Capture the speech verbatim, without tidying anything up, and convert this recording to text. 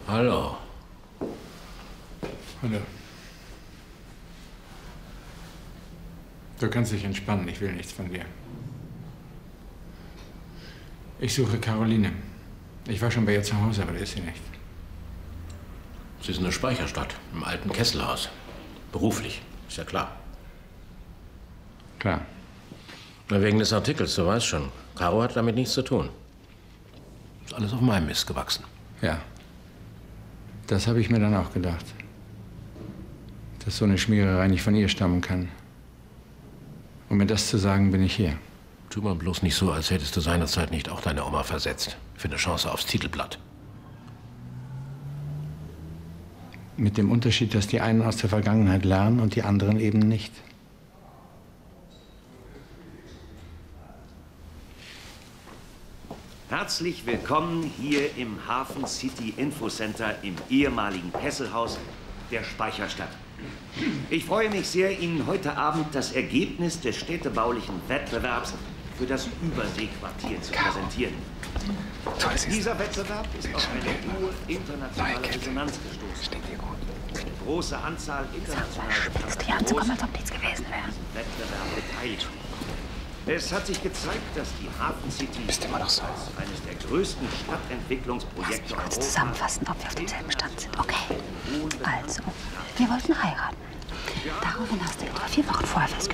Hallo. Hallo. Du kannst dich entspannen, ich will nichts von dir. Ich suche Caroline. Ich war schon bei ihr zu Hause, aber da ist sie nicht. Sie ist in der Speicherstadt, im alten Kesselhaus. Beruflich, ist ja klar. Klar. Na, wegen des Artikels, du weißt schon. Caro hat damit nichts zu tun. Ist alles auf meinem Mist gewachsen. Ja. Das habe ich mir dann auch gedacht. Dass so eine Schmiererei nicht von ihr stammen kann. Um mir das zu sagen, bin ich hier. Tu mal bloß nicht so, als hättest du seinerzeit nicht auch deine Oma versetzt. Für eine Chance aufs Titelblatt. Mit dem Unterschied, dass die einen aus der Vergangenheit lernen und die anderen eben nicht. Herzlich willkommen hier im Hafen City Infocenter im ehemaligen Kesselhaus der Speicherstadt. Ich freue mich sehr, Ihnen heute Abend das Ergebnis des städtebaulichen Wettbewerbs für das Überseequartier zu präsentieren. Dieser Wettbewerb ist auf eine hohe internationale Resonanz gestoßen. Eine große Anzahl internationaler Die anzukommen, als ob nichts gewesen wäre. Wettbewerb beteiligt. Es hat sich gezeigt, dass die Hafen City Bist immer noch so. als eines der größten Stadtentwicklungsprojekte Lass mich kurz Europas zusammenfassen, ob wir auf demselben Stand sind. Okay. Also, wir wollten heiraten. Daraufhin hast du etwa vier Wochen vorher festgestellt,